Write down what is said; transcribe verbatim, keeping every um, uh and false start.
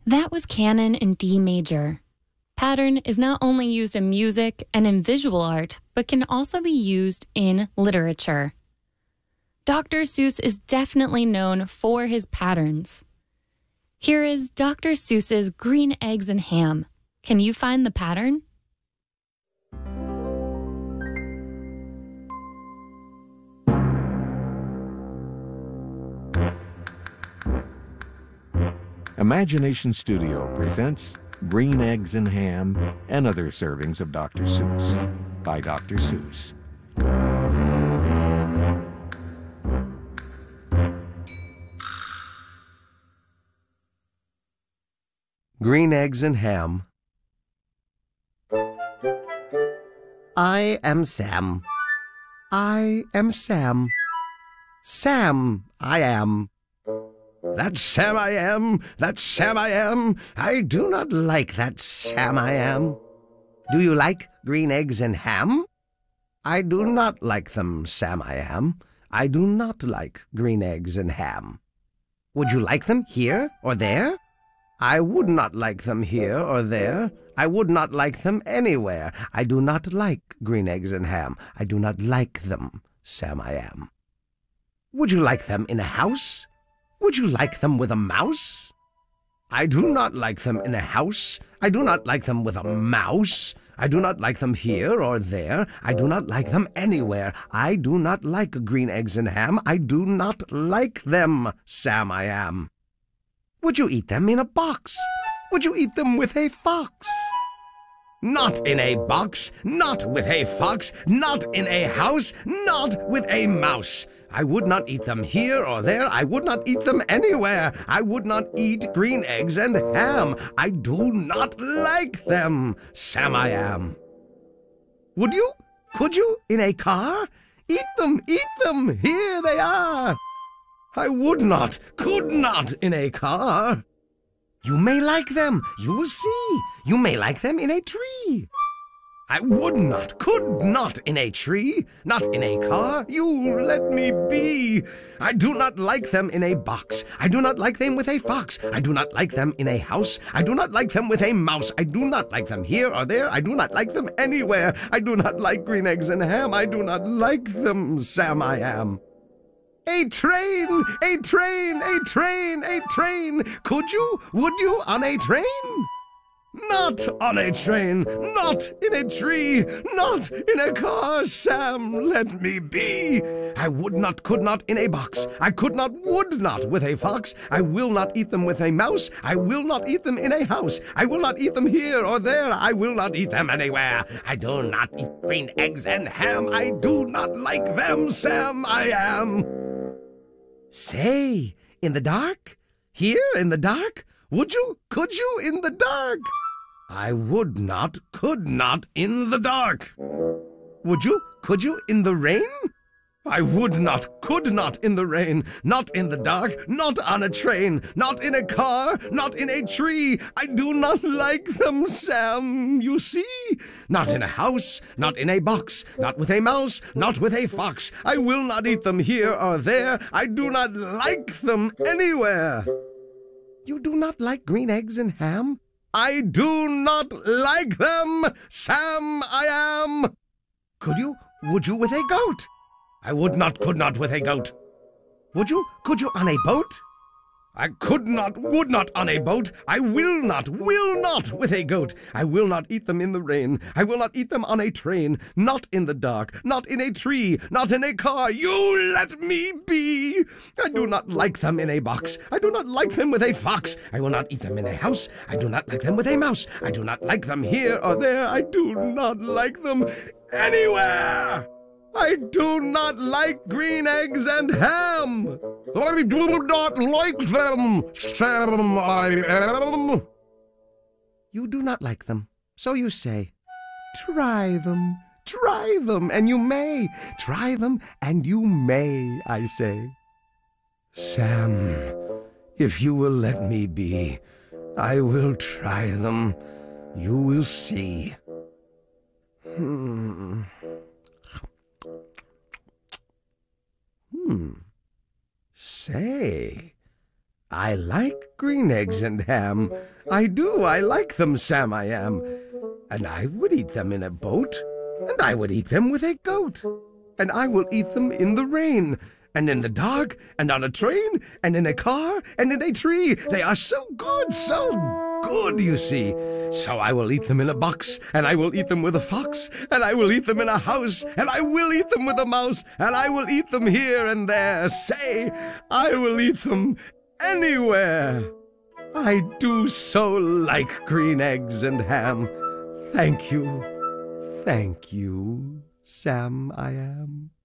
That was Canon in D major. Pattern is not only used in music and in visual art, but can also be used in literature. Doctor Seuss is definitely known for his patterns. Here is Doctor Seuss's Green Eggs and Ham. Can you find the pattern? Imagination Studio presents Green Eggs and Ham and Other Servings of Doctor Seuss by Doctor Seuss. Green Eggs and Ham. I am Sam. I am Sam. Sam, I am. That Sam I am, that Sam I am. I do not like that Sam I am. Do you like green eggs and ham? I do not like them, Sam I am. I do not like green eggs and ham. Would you like them here or there? I would not like them here or there. I would not like them anywhere. I do not like green eggs and ham. I do not like them, Sam I am. Would you like them in a house? Would you like them with a mouse? I do not like them in a house. I do not like them with a mouse. I do not like them here or there. I do not like them anywhere. I do not like green eggs and ham. I do not like them, Sam I am. Would you eat them in a box? Would you eat them with a fox? Not in a box, not with a fox, not in a house, not with a mouse. I would not eat them here or there. I would not eat them anywhere. I would not eat green eggs and ham. I do not like them, Sam I am. Would you? Could you? In a car? Eat them, eat them, here they are. I would not, could not in a car. You may like them, you will see. You may like them in a tree. I would not, could not in a tree, not in a car. You let me be. I do not like them in a box. I do not like them with a fox. I do not like them in a house. I do not like them with a mouse. I do not like them here or there. I do not like them anywhere. I do not like green eggs and ham. I do not like them, Sam I am. A train, a train, a train, a train. Could you, would you on a train? Not on a train, not in a tree, not in a car, Sam, let me be. I would not, could not in a box. I could not, would not with a fox. I will not eat them with a mouse. I will not eat them in a house. I will not eat them here or there. I will not eat them anywhere. I do not eat green eggs and ham. I do not like them, Sam, I am. Say, in the dark? Here in the dark? Would you, could you in the dark? I would not, could not in the dark. Would you, could you in the rain? I would not, could not in the rain, not in the dark, not on a train, not in a car, not in a tree. I do not like them, Sam, you see. Not in a house, not in a box, not with a mouse, not with a fox. I will not eat them here or there. I do not like them anywhere. You do not like green eggs and ham? I do not like them, Sam I am. Could you, would you with a goat? I would not, could not with a goat. Would you, could you on a boat? I could not, would not on a boat. I will not, will not with a goat. I will not eat them in the rain. I will not eat them on a train. Not in the dark, not in a tree, not in a car. You let me be. I do not like them in a box. I do not like them with a fox. I will not eat them in a house. I do not like them with a mouse. I do not like them here or there. I do not like them anywhere. I do not like green eggs and ham. I do not like them, Sam I am. You do not like them, so you say. Try them, try them, and you may. Try them, and you may, I say. Sam, if you will let me be, I will try them. You will see. Hmm. Hmm. Say, I like green eggs and ham. I do, I like them, Sam, I am. And I would eat them in a boat, and I would eat them with a goat. And I will eat them in the rain, and in the dark, and on a train, and in a car, and in a tree. They are so good, so good, you see. So I will eat them in a box, and I will eat them with a fox, and I will eat them in a house, and I will eat them with a mouse, and I will eat them here and there. Say, I will eat them anywhere. I do so like green eggs and ham. Thank you, thank you, Sam, I am.